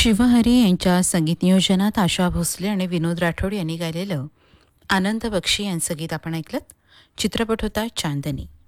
शिवहरी यांच्या संगीत नियोजनात आशा भोसले आणि विनोद राठोड यांनी गायलेलं आनंद बक्षी यांचं गीत आपण ऐकलं. चित्रपट होता चांदनी.